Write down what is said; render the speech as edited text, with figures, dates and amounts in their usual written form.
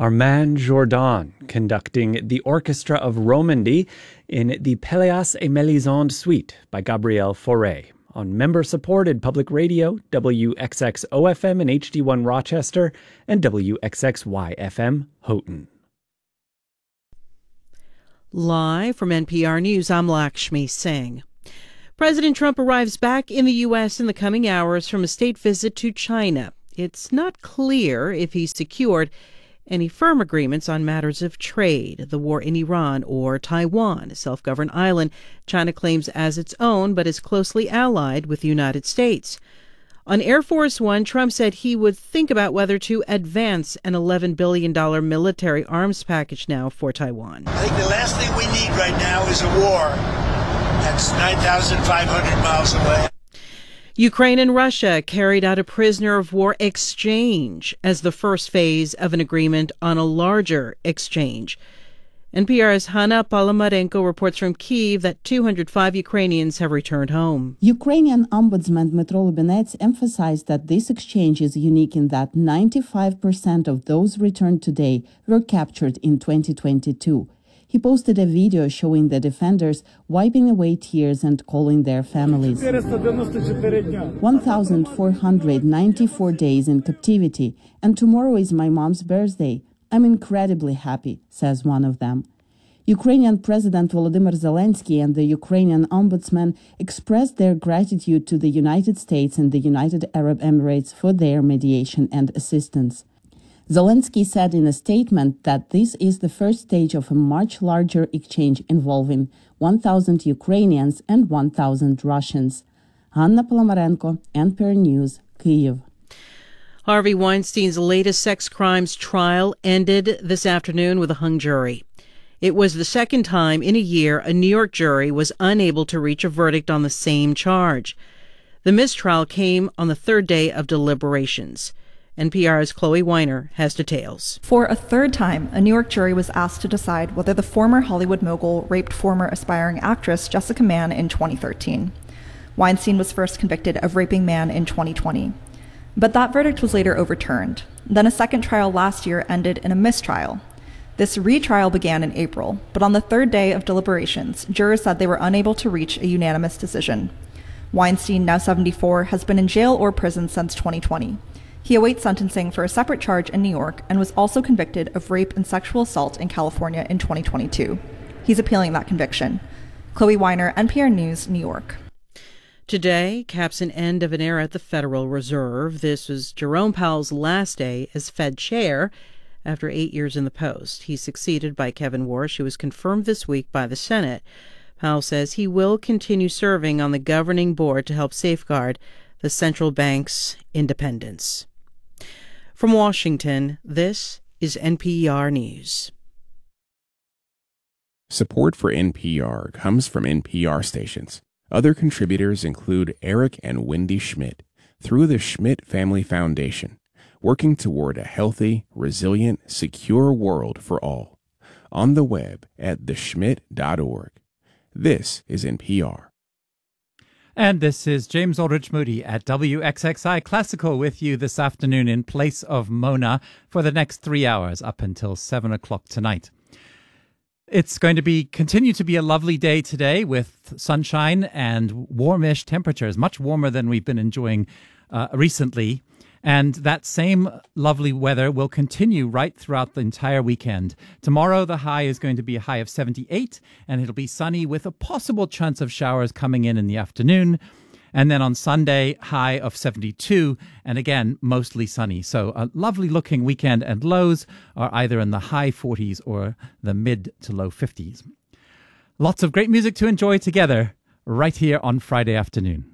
Armand Jourdan conducting the Orchestra of Romandy in the Pelléas et Mélisande Suite by Gabriel Fauré on member-supported public radio WXX-OFM and HD1 Rochester and WXXY-FM Houghton. Live from NPR News, I'm Lakshmi Singh. President Trump arrives back in the U.S. in the coming hours from a state visit to China. It's not clear if he's secured any firm agreements on matters of trade, the war in Iran, or Taiwan, a self-governed island China claims as its own but is closely allied with the United States. On Air Force One, Trump said he would think about whether to advance an $11 billion military arms package now for Taiwan. I think the last thing we need right now is a war that's 9,500 miles away. Ukraine and Russia carried out a prisoner of war exchange as the first phase of an agreement on a larger exchange. NPR's Hanna Palomarenko reports from Kyiv that 205 Ukrainians have returned home. Ukrainian Ombudsman Dmytro Lubinets emphasized that this exchange is unique in that 95% of those returned today were captured in 2022. He posted a video showing the defenders wiping away tears and calling their families. 1,494 days in captivity, and tomorrow is my mom's birthday. I'm incredibly happy, says one of them. Ukrainian President Volodymyr Zelensky and the Ukrainian Ombudsman expressed their gratitude to the United States and the United Arab Emirates for their mediation and assistance. Zelensky said in a statement that this is the first stage of a much larger exchange involving 1,000 Ukrainians and 1,000 Russians. Hanna Palomarenko, NPR News, Kyiv. Harvey Weinstein's latest sex crimes trial ended this afternoon with a hung jury. It was the second time in a year a New York jury was unable to reach a verdict on the same charge. The mistrial came on the third day of deliberations. NPR's Chloe Weiner has details. For a third time, a New York jury was asked to decide whether the former Hollywood mogul raped former aspiring actress Jessica Mann in 2013. Weinstein was first convicted of raping Mann in 2020. But that verdict was later overturned. Then a second trial last year ended in a mistrial. This retrial began in April, but on the third day of deliberations, jurors said they were unable to reach a unanimous decision. Weinstein, now 74, has been in jail or prison since 2020. He awaits sentencing for a separate charge in New York and was also convicted of rape and sexual assault in California in 2022. He's appealing that conviction. Chloe Weiner, NPR News, New York. Today caps an end of an era at the Federal Reserve. This was Jerome Powell's last day as Fed chair after 8 years in the post. He's succeeded by Kevin Warsh, who was confirmed this week by the Senate. Powell says he will continue serving on the governing board to help safeguard the central bank's independence. From Washington, this is NPR News. Support for NPR comes from NPR stations. Other contributors include Eric and Wendy Schmidt through the Schmidt Family Foundation, working toward a healthy, resilient, secure world for all. On the web at theschmidt.org. This is NPR. And this is James Aldrich Moody at WXXI Classical with you this afternoon in place of Mona for the next 3 hours up until 7 o'clock tonight. It's going to continue to be a lovely day today with sunshine and warmish temperatures, much warmer than we've been enjoying recently. And that same lovely weather will continue right throughout the entire weekend. Tomorrow, the high is going to be a high of 78, and it'll be sunny with a possible chance of showers coming in the afternoon. And then on Sunday, high of 72, and again, mostly sunny. So a lovely looking weekend, and lows are either in the high 40s or the mid to low 50s. Lots of great music to enjoy together right here on Friday afternoon.